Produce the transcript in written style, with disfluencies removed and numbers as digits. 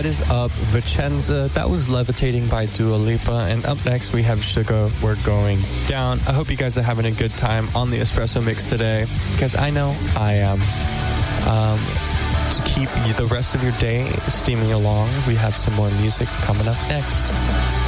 What is up, Vicenza? That was Levitating by Dua Lipa. And up next, we have Sugar, We're Going Down. I hope you guys are having a good time on the Espresso Mix today, because I know I am. To keep the rest of your day steaming along, we have some more music coming up next.